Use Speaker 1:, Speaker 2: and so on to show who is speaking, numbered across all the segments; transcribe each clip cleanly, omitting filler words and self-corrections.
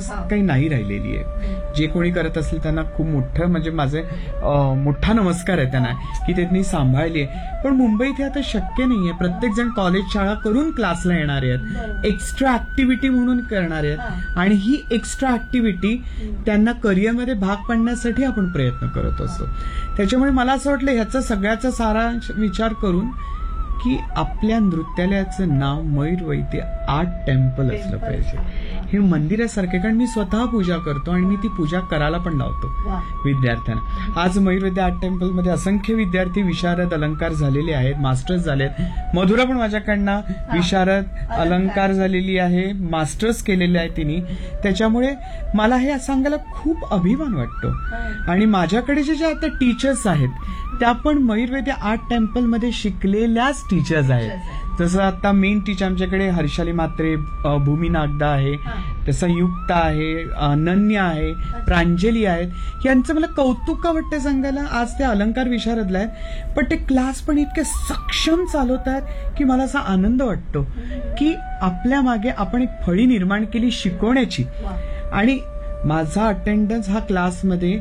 Speaker 1: काही नाही राहिलेली आहे. जे कोणी करत असेल त्यांना खूप मोठं म्हणजे माझे मोठा नमस्कार आहे त्यांना की त्यांनी सांभाळली आहे. पण मुंबईत हे आता शक्य नाहीये. प्रत्येक जण कॉलेज शाळा करून क्लासला येणारे आहेत, एक्स्ट्रा ऍक्टिव्हिटी म्हणून करणारे आहेत, आणि ही एक्स्ट्रा ऍक्टिव्हिटी त्यांना करिअरमध्ये भाग पाडण्यासाठी आपण प्रयत्न करत असतो. त्याच्यामुळे मला असं वाटलं ह्याचा सगळ्याचा सारांश विचार करून की आपल्या नृत्यालयाचं नाव मयूर वैद्य आर्ट टेम्पल असलं पाहिजे. हे मंदिरासारखे, कारण मी स्वतः पूजा करतो आणि मी ती पूजा करायला पण लावतो विद्यार्थ्यांना. आज मयूर वैद्य आर्ट टेम्पलमध्ये असंख्य विद्यार्थी विशारद अलंकार झालेले आहेत, मास्टर्स झालेत. मधुरा पण माझ्याकडनं विशारद अलंकार झालेली आहे, मास्टर्स केलेले आहे तिने. त्याच्यामुळे मला हे सांगायला खूप अभिमान वाटतो. आणि माझ्याकडे जे आता टीचर्स आहेत त्या पण मयूर वैद्य आर्ट टेम्पलमध्ये शिकलेल्याच टीचर्स आहेत. जसं आता मेन टीचर आमच्याकडे हर्षाली म्हात्रे, भूमी नागदा आहे, तसं युक्ता आहे, अनन्या आहे, प्रांजली आहेत. यांचं मला कौतुक का वाटतं सांगायला. आज ते अलंकार विशारदला आहेत, पण ते क्लास पण इतके सक्षम चालवत आहेत की मला असा आनंद वाटतो की आपल्या मागे आपण एक फळी निर्माण केली शिकवण्याची. आणि माझा अटेंडन्स हा क्लासमध्ये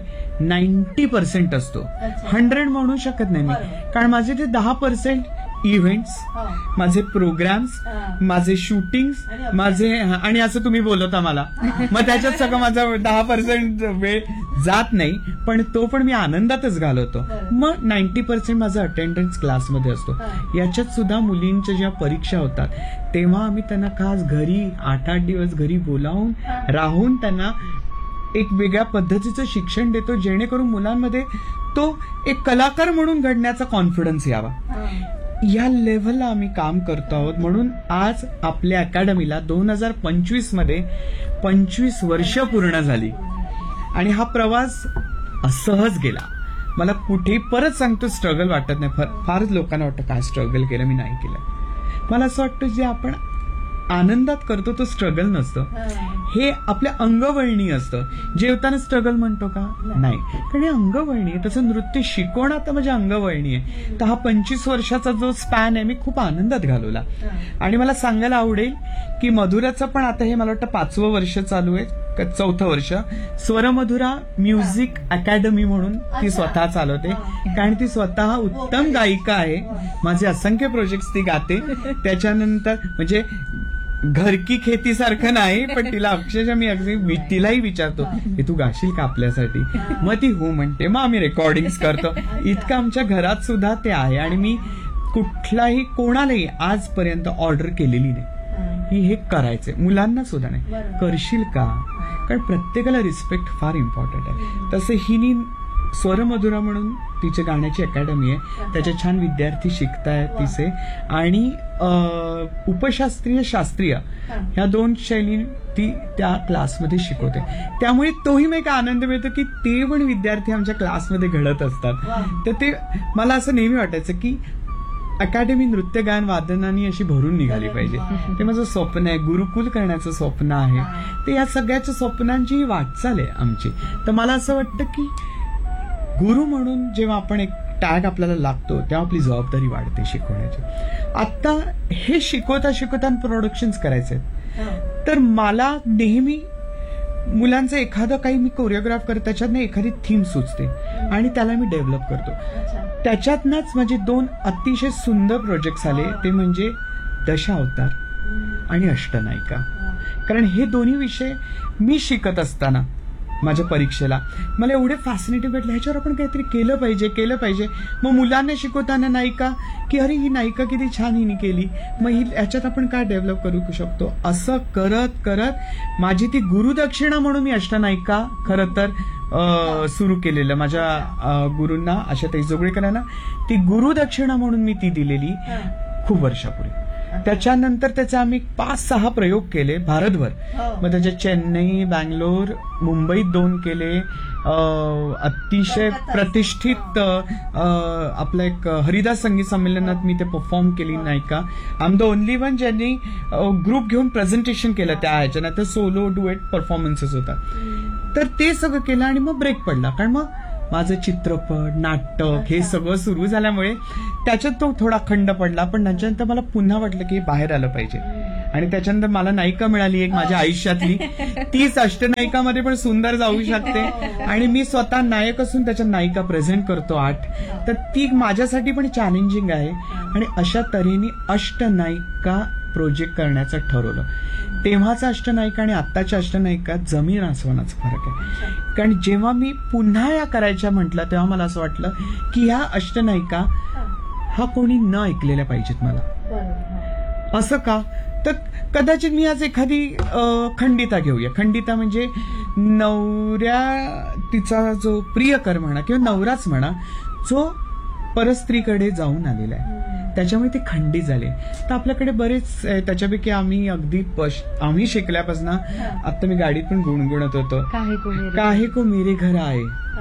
Speaker 1: 90% असतो, 100 म्हणू शकत नाही मी, कारण माझे ते 10% इव्हेंट्स, माझे प्रोग्राम्स, माझे शूटिंग्स, माझे, आणि असं तुम्ही बोलवता मला, मग त्याच्यात सगळं माझा 10% वेळ जात नाही, पण तो पण मी आनंदातच घालवतो. मग 90% माझा अटेंडन्स क्लासमध्ये असतो. याच्यात सुद्धा मुलींच्या ज्या परीक्षा होतात तेव्हा आम्ही त्यांना खास घरी 8-8 दिवस घरी बोलावून राहून त्यांना एक वेगळ्या पद्धतीचं शिक्षण देतो, जेणेकरून मुलांमध्ये तो एक कलाकार म्हणून घडण्याचा कॉन्फिडन्स यावा. या लेव्हलला आम्ही काम करतो आहोत. म्हणून आज आपल्या अकॅडमीला 2025 मध्ये 25 वर्ष पूर्ण झाली आणि हा प्रवास असहज गेला. मला कुठेही परत सांगतो स्ट्रगल वाटत नाही. फारच लोकांना वाटतं काय स्ट्रगल केलं, मी नाही केलं. मला असं वाटतं जे आपण आनंदात करतो तो स्ट्रगल नसतं, हे आपल्या अंगवळणी असतं. जेवताना स्ट्रगल म्हणतो का? नाही, कारण हे अंगवळणी आहे. तसं नृत्य शिकवणं आता माझ्या अंगवळणी आहे. तर हा 25 वर्षाचा जो स्पॅन आहे मी खूप आनंदात घालवला. आणि मला सांगायला आवडेल की मधुराचं पण आता हे मला वाटतं 5वं वर्ष चालू आहे, 4थं वर्ष. स्वरमधुरा म्युझिक अकॅडमी म्हणून ती स्वतः चालवते, कारण ती स्वतः उत्तम गायिका आहे. माझे असंख्य प्रोजेक्ट्स ती गाते. त्याच्यानंतर म्हणजे घरकी खेती सारखं नाही, पण तिला अक्षरशः मी अगदी तिलाही विचारतो की तू गाशील का आपल्यासाठी, मग ती हो म्हणते. मग आम्ही रेकॉर्डिंग करतो. इतकं आमच्या घरात सुद्धा ते आहे. आणि मी कुठलाही कोणालाही आजपर्यंत ऑर्डर केलेली नाही की हे करायचंय. मुलांना सुद्धा नाही, करशील का, कारण प्रत्येकाला रिस्पेक्ट फार इम्पॉर्टंट आहे. तसं हिनी स्वरमधुरा म्हणून तिच्या गाण्याची अकॅडमी आहे, त्याच्यात छान विद्यार्थी शिकतायत तिचे. आणि उपशास्त्रीय शास्त्रीय ह्या 2 शैली ती त्या क्लासमध्ये शिकवते. त्यामुळे तोही मग एक आनंद मिळतो की ते पण विद्यार्थी आमच्या क्लासमध्ये घडत असतात. तर ते मला असं नेहमी वाटायचं की अकॅडमी नृत्य गायन वादनानी अशी भरून निघाली पाहिजे. ते माझं स्वप्न आहे, गुरुकुल करण्याचं स्वप्न आहे. ते या सगळ्याच्या स्वप्नांची वाटचाल आहे आमची. तर मला असं वाटतं की गुरु म्हणून जेव्हा आपण एक टॅग आपल्याला लागतो तेव्हा आपली जबाबदारी वाढते शिकवण्याची. आता हे शिकवता प्रोडक्शन्स करायचे तर मला नेहमी मुलांचं एखादं काही मी कोरिओग्राफ करतो, त्याच्यातनं एखादी थीम सुचते आणि त्याला मी डेव्हलप करतो. त्याच्यातनंच माझे 2 अतिशय सुंदर प्रोजेक्ट्स आले, ते म्हणजे दशावतार आणि अष्टनायिका. कारण हे दोन्ही विषय मी शिकत असताना माझ्या परीक्षेला मला एवढे फॅसिनेटिव्ह वाटले, ह्याच्यावर आपण काहीतरी केलं पाहिजे. मग मुलांना शिकवताना नायिका की अरे ही नायिका किती छान हिने केली, मग ही ह्याच्यात आपण काय डेव्हलप करू शकतो. असं करत करत माझी ती गुरुदक्षिणा म्हणून मी अष्टनायिका खरं तर सुरू केलेलं. माझ्या गुरूंना आशाताई जोगळेकरांना ती गुरुदक्षिणा म्हणून मी ती दिलेली खूप वर्षापूर्वी. त्याच्यानंतर त्याचे आम्ही 5-6 प्रयोग केले भारतभर. मग त्याचे चेन्नई, बँगलोर, मुंबईत 2 केले. अतिशय प्रतिष्ठित आपलं एक हरिदास संगीत संमेलनात मी ते परफॉर्म केली नायिका. I am the only one ज्यांनी ग्रुप घेऊन प्रेझेंटेशन केलं त्या ह्याच्या, नाही तर सोलो डुएट परफॉर्मन्सेस होता. तर ते सगळं केलं आणि मग ब्रेक पडला, कारण मग माझं चित्रपट, नाटक हे सगळं सुरू झाल्यामुळे त्याच्यात तो थोडा खंड पडला. पण त्याच्यानंतर मला पुन्हा वाटलं की बाहेर आलं पाहिजे आणि त्याच्यानंतर मला नायिका मिळाली एक माझ्या आयुष्यातली, तीच अष्टनायिकामध्ये पण सुंदर जाऊ शकते आणि मी स्वतः नायक असून त्याच्या नायिका प्रेझेंट करतो 8, तर ती माझ्यासाठी पण चॅलेंजिंग आहे. आणि अशा तऱ्हेने अष्टनायिका प्रोजेक्ट करण्याचं ठरवलं. तेव्हाचा अष्टनायिका आणि आत्ताच्या अष्टनायिकात जमीन आसमानाचा फरक आहे. कारण जेव्हा मी पुन्हा या करायच्या म्हटलं तेव्हा मला असं वाटलं की ह्या अष्टनायिका हा कोणी न ऐकलेल्या पाहिजेत मला. असं का? तर कदाचित मी आज एखादी खंडिता घेऊया. खंडिता म्हणजे नवऱ्या, तिचा जो प्रियकर म्हणा किंवा नवराच म्हणा, जो परस्त्रीकडे जाऊन आलेला आहे, त्याच्यामुळे ते खंडित झाले. तर आपल्याकडे बरेच त्याच्यापैकी आम्ही शिकल्यापासून आता मी गाडीत पण गुणगुणत होतो, काहे को मेरे घर आहे.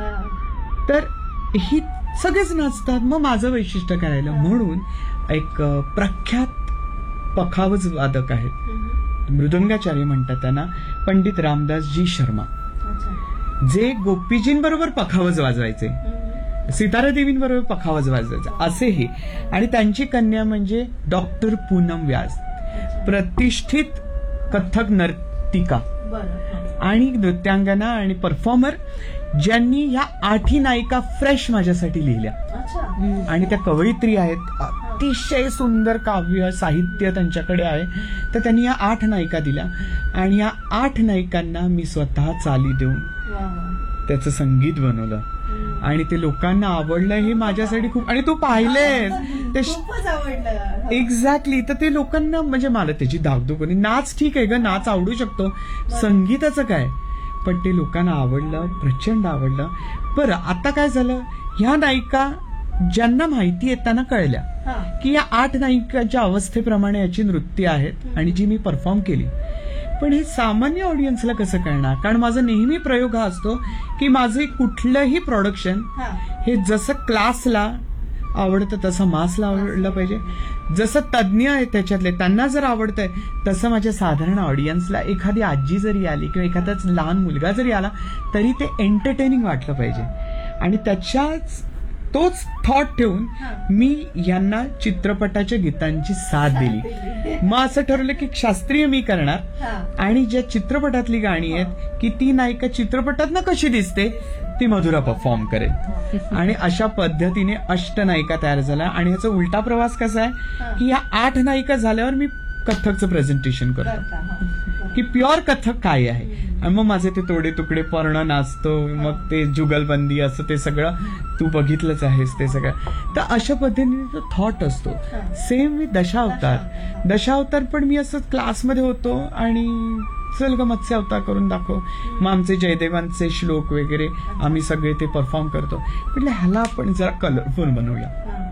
Speaker 1: तर ही सगळेच नाचतात, मग माझं वैशिष्ट्य करायला म्हणून एक प्रख्यात पखावज वादक आहेत, मृदंगाचार्य म्हणतात त्यांना, पंडित रामदासजी शर्मा, जे गोपीजींबरोबर पखावज वाजवायचे, सितारा देवींबरोबर पखावज वाजवायचा असे हे. आणि त्यांची कन्या म्हणजे डॉक्टर पूनम व्यास, प्रतिष्ठित कथक नर्तिका आणि नृत्यांगना आणि परफॉर्मर, ज्यांनी ह्या 8 नायिका फ्रेश माझ्यासाठी लिहिल्या. आणि त्या कवयित्री आहेत, अतिशय सुंदर काव्य साहित्य त्यांच्याकडे आहे. तर त्यांनी या 8 नायिका दिल्या आणि या 8 नायिकांना मी स्वतः चाली देऊन त्याचं संगीत बनवलं आणि ते लोकांना आवडलं. हे माझ्यासाठी खूप, आणि तू पाहिलेस ते
Speaker 2: खूपच आवडलं.
Speaker 1: एक्झॅक्टली. तर ते लोकांना, म्हणजे मला त्याची धाकधूक होती. नाच ठीक आहे ग, नाच आवडू शकतो, संगीताचं काय, पण ते लोकांना आवडलं, प्रचंड आवडलं. बरं, आता काय झालं, ह्या नायिका ज्यांना माहिती आहे त्यांना कळल्या की या 8 नायिकांच्या अवस्थेप्रमाणे याची नृत्य आहेत आणि जी मी परफॉर्म केली. पण हे सामान्य ऑडियन्सला कसं कळणार? कारण माझा नेहमी प्रयोग हा असतो की माझे कुठलंही प्रोडक्शन हे जसं क्लासला आवडतं तसं मासला आवडलं पाहिजे. जसं तज्ज्ञ आहे त्याच्यातले त्यांना जर आवडतंय तसं माझ्या साधारण ऑडियन्सला, एखादी आजी जरी आली किंवा एखादाच लहान मुलगा जरी आला तरी ते एंटरटेनिंग वाटलं पाहिजे. आणि त्याच्याच तोच थॉट ठेवून मी यांना चित्रपटाच्या गीतांची साथ दिली. मग असं ठरवलं की शास्त्रीय मी करणार आणि ज्या चित्रपटातली गाणी आहेत की ती नायिका चित्रपटात कशी दिसते ती मधुरा परफॉर्म करेल. आणि अशा पद्धतीने अष्टनायिका तयार झाल्या. आणि याचा उलटा प्रवास कसा आहे की या 8 नायिका झाल्यावर मी कथकचं प्रेझेंटेशन करतो की प्युअर कथक काय आहे. आणि मग माझे ते तोडे तुकडे पर्ण नाचतो, मग ते जुगलबंदी, असं ते सगळं तू बघितलंच आहेस ते सगळं. तर अशा पद्धतीने तो थॉट असतो. सेम मी दशावतार पण मी असं क्लासमध्ये होतो आणि चल ग मत्स्य अवतार करून दाखव. मग आमचे जयदेवांचे श्लोक वगैरे आम्ही सगळे ते परफॉर्म करतो. म्हटलं ह्याला आपण जरा कलरफुल बनवूया.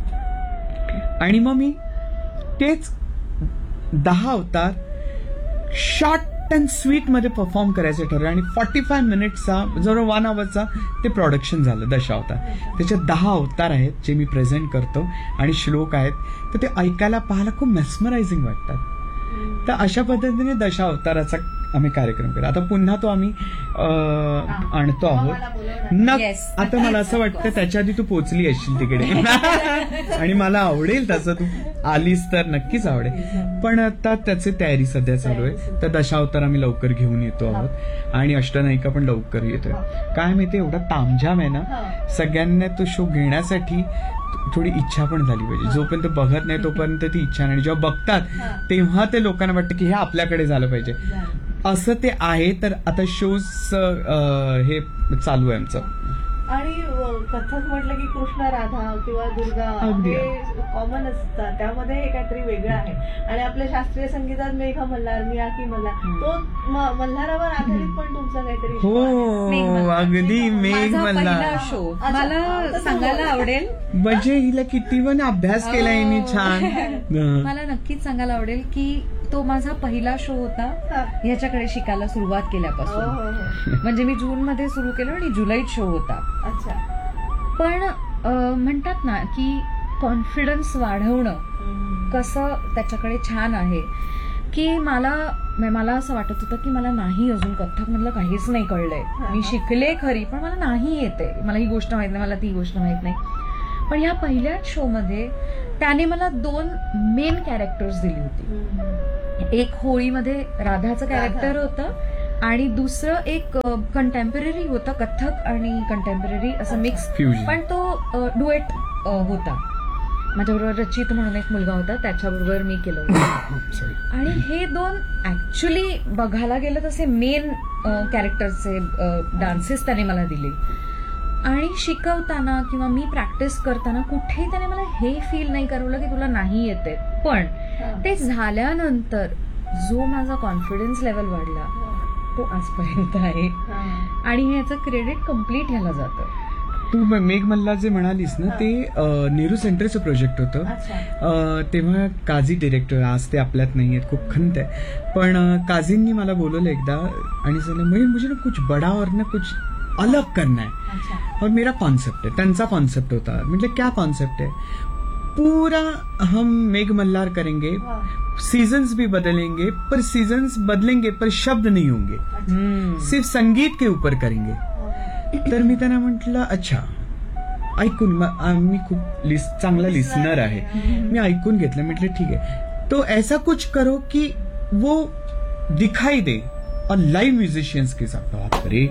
Speaker 1: आणि मग मी तेच 10 अवतार शॉर्ट अँड स्वीट मध्ये परफॉर्म करायचं ठरवलं. आणि 45 मिनिटचा जवळ 1 आवरचा ते प्रोडक्शन झालं दशावतार. त्याच्यात 10 अवतार आहेत जे मी प्रेझेंट करतो आणि श्लोक आहेत. तर ते ऐकायला पाहायला खूप मेस्मरायझिंग वाटतात. तर अशा पद्धतीने दशावताराचा आम्ही कार्यक्रम केला. आता पुन्हा तो आम्ही आणतो आहोत. आता मला असं वाटतं त्याच्या आधी तू पोचली असशील तिकडे आणि मला आवडेल तसं तू आलीस तर नक्कीच आवडेल. पण आता त्याची तयारी सध्या चालू आहे. तर दशावतार आम्ही लवकर घेऊन येतो आहोत आणि अष्टनायिका पण लवकर येतोय. काय माहिती, एवढा तामझाम आहे ना, सगळ्यांना तो शो घेण्यासाठी थोडी इच्छा पण झाली पाहिजे. जोपर्यंत बघत नाही तोपर्यंत ती इच्छा नाही. जेव्हा बघतात तेव्हा ते लोकांना वाटतं की हे आपल्याकडे झालं पाहिजे. असं ते आहे. तर आता शोज हे चालू आहे आमचं.
Speaker 2: आणि कथक म्हटलं की कृष्ण राधा किंवा दुर्गा हे कॉमन असतात, त्यामध्ये हे काहीतरी वेगळं आहे. आणि आपल्या शास्त्रीय संगीतात मेघ मल्हार, मियाकी मल्हार, तो मल्हारावर आधारित पण तुमचं काहीतरी.
Speaker 1: हो अगदी मेघ मल्हार
Speaker 3: शो मला सांगायला आवडेल.
Speaker 1: म्हणजे हिला किती पण अभ्यास केला यांनी छान.
Speaker 3: मला नक्कीच सांगायला आवडेल की तो माझा पहिला शो होता ह्याच्याकडे शिकायला सुरुवात केल्यापासून. म्हणजे मी जून मध्ये सुरू केलं आणि जुलैत शो होता.
Speaker 2: अच्छा.
Speaker 3: पण म्हणतात ना की कॉन्फिडन्स वाढवणं कसं त्याच्याकडे छान आहे की मला असं वाटत होतं की मला नाही अजून कथ्थक मधलं काहीच नाही कळलंय. मी शिकले खरी पण मला नाही येते, मला ही गोष्ट माहित नाही, मला ती गोष्ट माहित नाही. पण ह्या पहिल्याच शो मध्ये त्याने मला 2 मेन कॅरेक्टर्स दिली होती. एक होळीमध्ये राधाचं कॅरेक्टर होतं आणि दुसरं एक कंटेम्पररी होतं, कथ्थक आणि कंटेम्पररी असं मिक्स,
Speaker 1: Fusion.
Speaker 3: पण तो डुएट होता. माझ्याबरोबर रचित म्हणून एक मुलगा होता, त्याच्याबरोबर मी केलं होतं. आणि हे 2 ऍक्च्युली बघायला गेलं तसे मेन कॅरेक्टरचे डान्सेस त्याने मला दिले. आणि शिकवताना किंवा मी प्रॅक्टिस करताना कुठेही त्याने मला हे फील नाही करवलं की तुला नाही येते. पण ते झाल्यानंतर जो माझा कॉन्फिडन्स लेवल वाढला तो आजपर्यंत आहे. आणि ह्याचं क्रेडिट कम्प्लीट ह्याला जातं.
Speaker 1: तू मेघ मल्हार जे म्हणालीस ना, ते नेहरू सेंटरचं प्रोजेक्ट होतं. तेव्हा काझी डिरेक्टर, आज ते आपल्यात नाही आहेत, खूप खंत आहे. पण काझींनी मला बोलवलं एकदा आणि सांगितलं मुझे ना कुछ बड़ा और ना कुछ अलग करना है और मेरा कॉन्सेप्ट है. त्यांचा कॉन्सेप्ट होता. मतलब क्या कॉन्सेप्ट है, पूरा हम मेघ मल्हार करेंगे, सीजन्स भी बदलेंगे, पर सीजन्स बदलेंगे पर शब्द नहीं होंगे, सिर्फ संगीत के ऊपर करेंगे. तर मी त्यांना म्हटलं अच्छा, ऐकून मी खूप चांगला लिसनर आहे, मी ऐकून घेतलं. म्हटलं ठीक आहे, तो ऐसा कुछ करो कि वो दिखाई दे और लाइव म्युझिशियन्स के साथ. बापरे,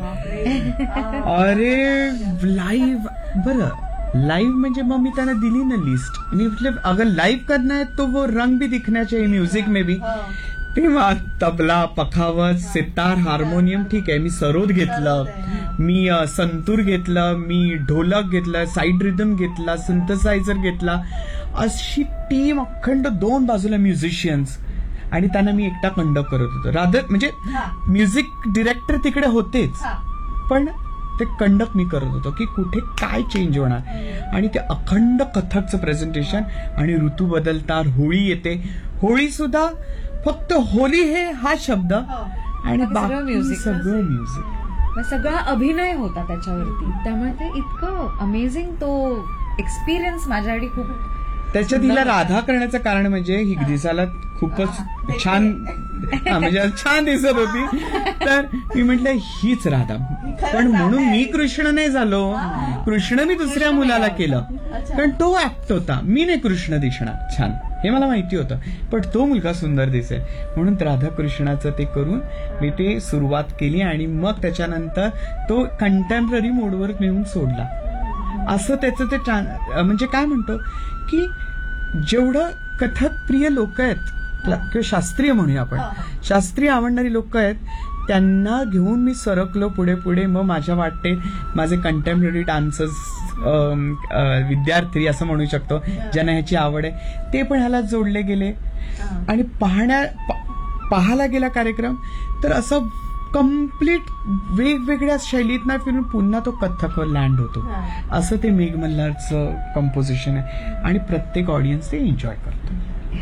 Speaker 1: अरे लाइव, बरं लाइव म्हणजे मग मी त्यांना दिली ना लिस्ट. मी म्हटलं अगर लाइव करना है तो वो रंग भी दिखना चाहिए म्युझिक में भी. तेव्हा तबला, पखावत, सितार, हार्मोनियम, ठीक आहे, मी सरोद घेतलं, मी संतूर घेतलं, मी ढोलक घेतलं, साईड रिदम घेतला, सिंथसायझर घेतला. अशी टीम अखंड 2 बाजूला म्युझिशियन्स, आणि त्यांना मी एकटा कंडक्ट करत होतो. रादर म्हणजे म्युझिक डिरेक्टर तिकडे होतेच, पण ते कंडक्ट मी करत होतो की कुठे काय चेंज होणार. आणि ते अखंड कथकचं प्रेझेंटेशन. आणि ऋतू बदलतात, होळी येते, होळी सुद्धा फक्त होली हे हा शब्द आणि बाकी सगळं म्युझिक,
Speaker 3: सगळा अभिनय होता त्याच्यावरती. त्यामुळे ते इतकं अमेझिंग तो एक्सपिरियन्स माझ्यासाठी खूप.
Speaker 1: त्याच्यात हिला राधा करण्याचं कारण म्हणजे ही दिसायला खूपच छान, म्हणजे छान दिसत होती. तर मी म्हटलं हीच राधा. पण म्हणून मी कृष्ण नाही झालो, कृष्ण मी दुसऱ्या मुलाला केलं, कारण तो ऍक्ट होता. मी नाही कृष्ण दिसणार छान, हे मला माहिती होतं, पण तो मुलगा सुंदर दिसेल म्हणून राधा कृष्णाचं ते करून मी ते सुरुवात केली. आणि मग त्याच्यानंतर तो कंटेम्पररी मोडवर नेऊन सोडला. असं त्याचं ते म्हणजे काय म्हणतो की जेवढं कथक प्रिय लोक आहेत किंवा शास्त्रीय म्हणूया आपण, शास्त्रीय आवडणारी लोक आहेत, त्यांना घेऊन मी सरकलो पुढे पुढे. मग माझ्या वाटते माझे कंटेम्पररी डान्सर्स विद्यार्थी असं म्हणू शकतो, ज्यांना ह्याची आवड आहे, ते पण ह्याला जोडले गेले. आणि पाहायला गेला कार्यक्रम तर असं कम्प्लीट वेगवेगळ्या शैलीतनं फिरून पुन्हा तो कथ्थकवर लँड होतो. असं ते मेघ मल्हारचं कंपोजिशन आहे आणि प्रत्येक ऑडियन्स ते एन्जॉय करतो.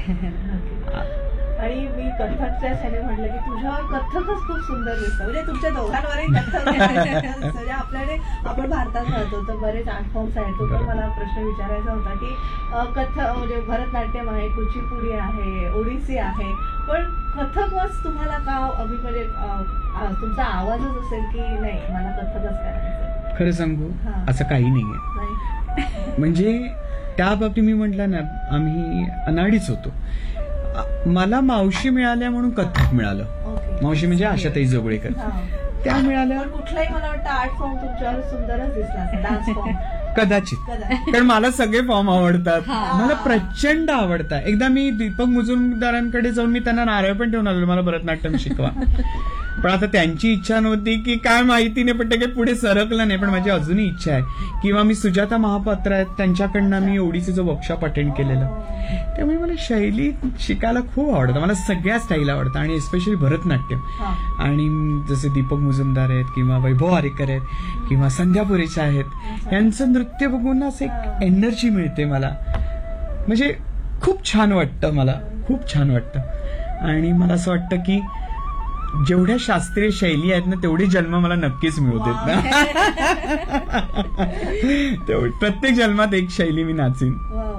Speaker 2: आणि मी कथ्थकच्या ह्याने म्हटलं की तुझ्यावर कथ्थकच खूप सुंदर दिसतं. म्हणजे तुमच्या दोघांवरही कथ्थक म्हणजे आपल्याकडे, आपण भारतात राहतो तर बरेच आर्ट फॉर्म्स आहेत. तो पण मला प्रश्न विचारायचा होता की कथ्थक म्हणजे भरतनाट्यम आहे, कुचिपुडी आहे, ओडिसी आहे, पण कथ्थकच तुम्हाला का म्हणजे तुमचा आवाजच असेल की नाही मला कथ्थकच करायचं?
Speaker 1: खरं सांगू, असं काही नाहीये. म्हणजे त्या बाबतीत मी म्हटलं ना, आम्ही अनाडीच होतो. मला मावशी मिळाल्या म्हणून कथ्थक मिळालं. मावशी म्हणजे आशाताई जोगळेकर, त्या मिळाल्या.
Speaker 2: कुठलाही मला वाटतं आर्ट फॉर्म तुमच्यावर सुंदरच दिसला, डान्स फॉर्म
Speaker 1: कदाचित, कारण मला सगळे फॉर्म आवडतात, मला प्रचंड आवडतात. एकदा मी दीपक मुजुमदारांकडे जाऊन मी त्यांना नारळ पण ठेवून आलो, मला भरतनाट्यम शिकवा. पण आता त्यांची इच्छा नव्हती की काय माहिती नाही, पण ते काही पुढे सरकलं नाही. पण माझी अजूनही इच्छा आहे. किंवा मी सुजाता महापात्र आहेत, त्यांच्याकडनं मी ओडिसीचं वर्कशॉप अटेंड केलेलं. त्यामुळे मला शैली शिकायला खूप आवडतं, मला सगळ्या स्टाईल आवडतं आणि स्पेशली भरतनाट्यम. आणि जसे दीपक मुजुमदार आहेत किंवा वैभव आरेकर आहेत किंवा संध्या पुरेच्या आहेत, यांचं नृत्य बघून असं एक एनर्जी मिळते मला. म्हणजे खूप छान वाटतं, मला खूप छान वाटतं. आणि मला असं वाटतं की जेवढ्या शास्त्रीय शैली आहेत ना तेवढे जन्म मला नक्कीच मिळू देत ना. प्रत्येक जन्मात एक शैली मी नाचीन.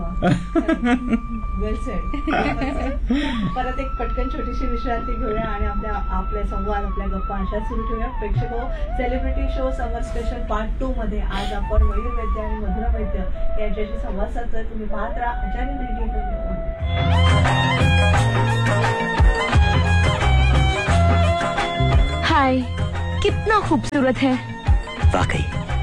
Speaker 2: वेल सेड. परत एक पटकन छोटीशी विश्रांती घेऊया आणि आपले संवाद, आपल्या गप्पा अशा सुरू ठेवूया. प्रेक्षक सेलिब्रिटी शो समर स्पेशल पार्ट 2 मध्ये आज आपण मयूर वैद्य आणि मधुरा वैद्य यांच्याशी संवाद साधतोय. तुम्ही पाहत राहा आचार्य मेहंदी.
Speaker 4: हाय, कितना खूबसूरत है.
Speaker 5: वाकई